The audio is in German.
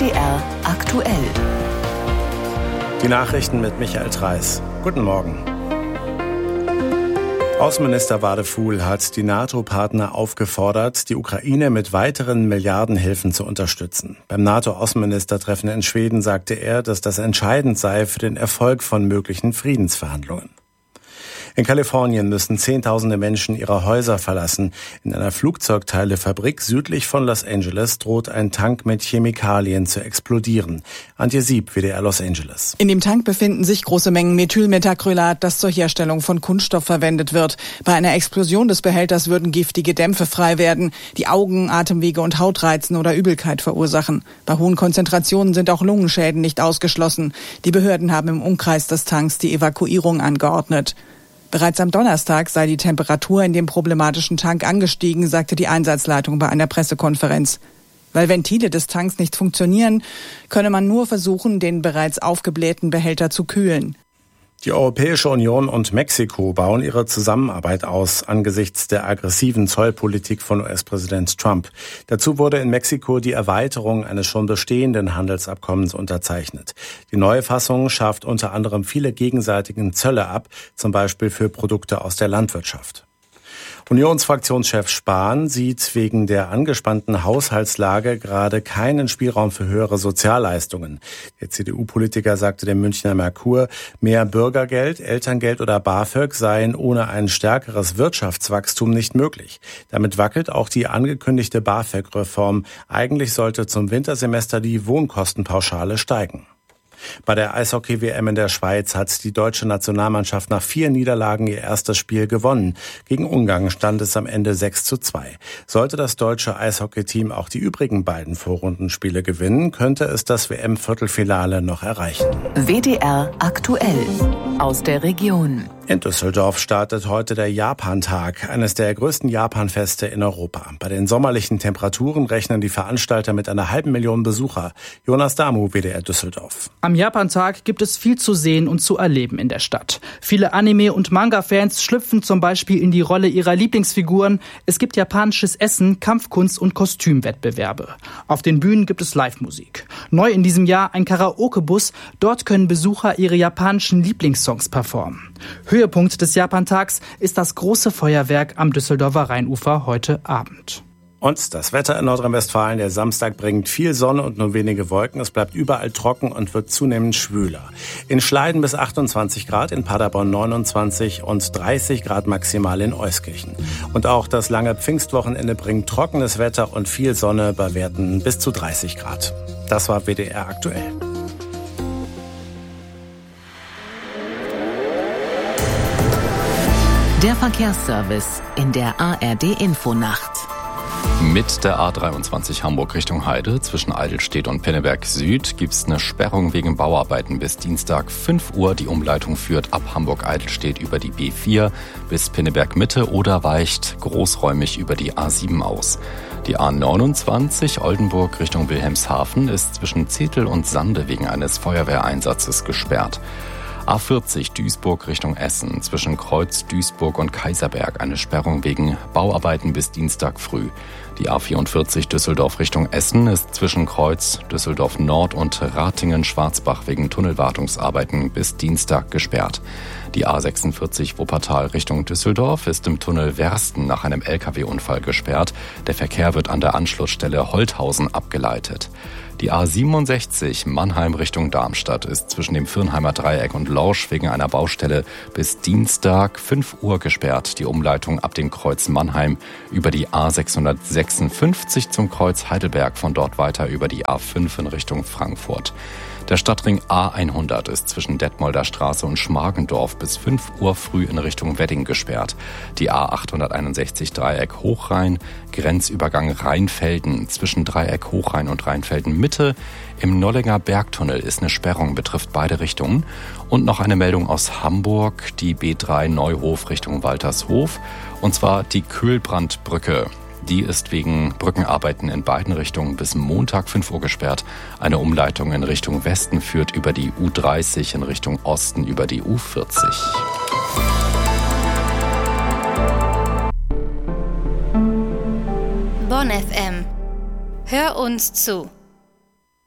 WDR aktuell. Die Nachrichten mit Michael Treiß. Guten Morgen. Außenminister Wadefuhl hat die NATO-Partner aufgefordert, die Ukraine mit weiteren Milliardenhilfen zu unterstützen. Beim NATO-Außenministertreffen in Schweden sagte er, dass das entscheidend sei für den Erfolg von möglichen Friedensverhandlungen. In Kalifornien müssen Zehntausende Menschen ihre Häuser verlassen. In einer Flugzeugteilefabrik südlich von Los Angeles droht ein Tank mit Chemikalien zu explodieren. Antje Sieb, WDR Los Angeles. In dem Tank befinden sich große Mengen Methylmethacrylat, das zur Herstellung von Kunststoff verwendet wird. Bei einer Explosion des Behälters würden giftige Dämpfe frei werden, die Augen, Atemwege und Haut reizen oder Übelkeit verursachen. Bei hohen Konzentrationen sind auch Lungenschäden nicht ausgeschlossen. Die Behörden haben im Umkreis des Tanks die Evakuierung angeordnet. Bereits am Donnerstag sei die Temperatur in dem problematischen Tank angestiegen, sagte die Einsatzleitung bei einer Pressekonferenz. Weil Ventile des Tanks nicht funktionieren, könne man nur versuchen, den bereits aufgeblähten Behälter zu kühlen. Die Europäische Union und Mexiko bauen ihre Zusammenarbeit aus angesichts der aggressiven Zollpolitik von US-Präsident Trump. Dazu wurde in Mexiko die Erweiterung eines schon bestehenden Handelsabkommens unterzeichnet. Die neue Fassung schafft unter anderem viele gegenseitige Zölle ab, zum Beispiel für Produkte aus der Landwirtschaft. Unionsfraktionschef Spahn sieht wegen der angespannten Haushaltslage gerade keinen Spielraum für höhere Sozialleistungen. Der CDU-Politiker sagte dem Münchner Merkur, mehr Bürgergeld, Elterngeld oder BAföG seien ohne ein stärkeres Wirtschaftswachstum nicht möglich. Damit wackelt auch die angekündigte BAföG-Reform. Eigentlich sollte zum Wintersemester die Wohnkostenpauschale steigen. Bei der Eishockey-WM in der Schweiz hat die deutsche Nationalmannschaft nach 4 Niederlagen ihr erstes Spiel gewonnen. Gegen Ungarn stand es am Ende 6:2. Sollte das deutsche Eishockey-Team auch die übrigen beiden Vorrundenspiele gewinnen, könnte es das WM-Viertelfinale noch erreichen. WDR aktuell aus der Region. In Düsseldorf startet heute der Japantag, eines der größten Japanfeste in Europa. Bei den sommerlichen Temperaturen rechnen die Veranstalter mit einer 500.000 Besucher. Jonas Damu, WDR Düsseldorf. Am Japantag gibt es viel zu sehen und zu erleben in der Stadt. Viele Anime- und Manga-Fans schlüpfen zum Beispiel in die Rolle ihrer Lieblingsfiguren. Es gibt japanisches Essen, Kampfkunst und Kostümwettbewerbe. Auf den Bühnen gibt es Live-Musik. Neu in diesem Jahr ein Karaoke-Bus. Dort können Besucher ihre japanischen Lieblingssongs performen. Höhepunkt des Japantags ist das große Feuerwerk am Düsseldorfer Rheinufer heute Abend. Und das Wetter in Nordrhein-Westfalen. Der Samstag bringt viel Sonne und nur wenige Wolken. Es bleibt überall trocken und wird zunehmend schwüler. In Schleiden bis 28 Grad, in Paderborn 29 und 30 Grad maximal in Euskirchen. Und auch das lange Pfingstwochenende bringt trockenes Wetter und viel Sonne bei Werten bis zu 30 Grad. Das war WDR aktuell. Der Verkehrsservice in der ARD-Infonacht. Mit der A23 Hamburg Richtung Heide zwischen Eidelstedt und Pinneberg Süd gibt es eine Sperrung wegen Bauarbeiten bis Dienstag 5 Uhr. Die Umleitung führt ab Hamburg-Eidelstedt über die B4 bis Pinneberg Mitte oder weicht großräumig über die A7 aus. Die A29 Oldenburg Richtung Wilhelmshaven ist zwischen Zetel und Sande wegen eines Feuerwehreinsatzes gesperrt. A40 Duisburg Richtung Essen zwischen Kreuz, Duisburg und Kaiserberg eine Sperrung wegen Bauarbeiten bis Dienstag früh. Die A44 Düsseldorf Richtung Essen ist zwischen Kreuz, Düsseldorf Nord und Ratingen-Schwarzbach wegen Tunnelwartungsarbeiten bis Dienstag gesperrt. Die A46 Wuppertal Richtung Düsseldorf ist im Tunnel Wersten nach einem Lkw-Unfall gesperrt. Der Verkehr wird an der Anschlussstelle Holthausen abgeleitet. Die A67 Mannheim Richtung Darmstadt ist zwischen dem Firnheimer Dreieck und Lorsch wegen einer Baustelle bis Dienstag 5 Uhr gesperrt. Die Umleitung ab dem Kreuz Mannheim über die A656 zum Kreuz Heidelberg, von dort weiter über die A5 in Richtung Frankfurt. Der Stadtring A100 ist zwischen Detmolder Straße und Schmargendorf bis 5 Uhr früh in Richtung Wedding gesperrt. Die A861 Dreieck Hochrhein, Grenzübergang Rheinfelden zwischen Dreieck Hochrhein und Rheinfelden Mitte. Im Nollinger Bergtunnel ist eine Sperrung, betrifft beide Richtungen. Und noch eine Meldung aus Hamburg, die B3 Neuhof Richtung Waltershof. Und zwar die Köhlbrandbrücke. Die ist wegen Brückenarbeiten in beiden Richtungen bis Montag 5 Uhr gesperrt. Eine Umleitung in Richtung Westen führt über die U30, in Richtung Osten über die U40. Bonn FM. Hör uns zu.